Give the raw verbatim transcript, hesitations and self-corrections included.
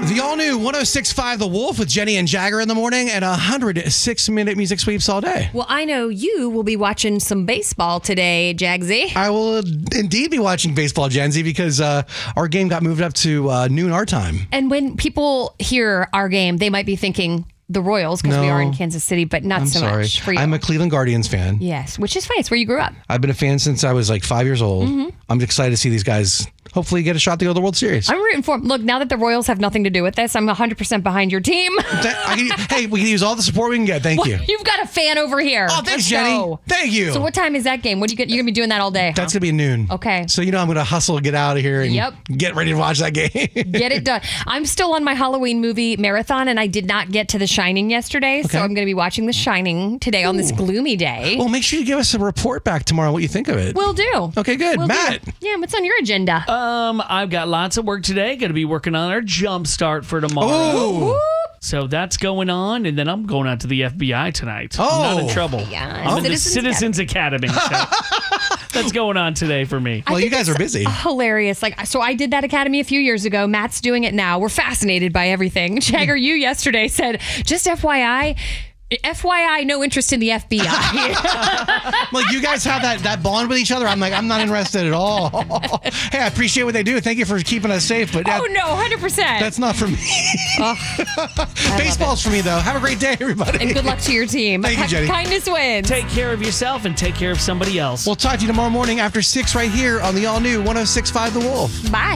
The all-new one oh six point five The Wolf with Jenny and Jagger in the morning and one hundred six minute music sweeps all day. Well, I know you will be watching some baseball today, Jagsy. I will indeed be watching baseball, Jenzy, because uh, our game got moved up to uh, noon our time. And when people hear our game, they might be thinking the Royals because No. we are in Kansas City, but not I'm so sorry. much for you. I'm a Cleveland Guardians fan. Yes, which is fine. It's where you grew up. I've been a fan since I was like five years old. Mm-hmm. I'm excited to see these guys hopefully get a shot to go to the World Series. I'm rooting for them. Look, now that the Royals have nothing to do with this, I'm one hundred percent behind your team. I can, hey, we can use all the support we can get. Thank you. You've got a fan over here. Oh, thanks, Let's Jenny. go. Thank you. So what time is that game? What do you get? You're going to be doing that all day, huh? That's going to be noon. Okay. So, you know, I'm going to hustle, get out of here, and Yep. get ready to watch that game. Get it done. I'm still on my Halloween movie marathon, and I did not get to The Shining yesterday, so I'm going to be watching The Shining today on this gloomy day. Well, make sure you give us a report back tomorrow what you think of it. Will do. Okay, good. Will do. Matt. Yeah, what's on your agenda? Um, I've got lots of work today. Going to be working on our jump start for tomorrow. Ooh. So that's going on, and then I'm going out to the F B I tonight. Oh. I'm not in trouble. Yeah, I'm in the Citizens Citizens Academy. so that's going on today for me. Well, I you think guys are it's busy. Hilarious. Like, so I did that academy a few years ago. Matt's doing it now. We're fascinated by everything. Jagger, you yesterday said, just F Y I, F Y I, no interest in the F B I. Like, you guys have that, that bond with each other. I'm like, I'm not interested at all. Hey, I appreciate what they do. Thank you for keeping us safe. But that, Oh, no, one hundred percent. that's not for me. Baseball's for me, though. Have a great day, everybody. And good luck to your team. Thank you, Jenny. Kindness wins. Take care of yourself and take care of somebody else. We'll talk to you tomorrow morning after six right here on the all-new one oh six point five The Wolf. Bye.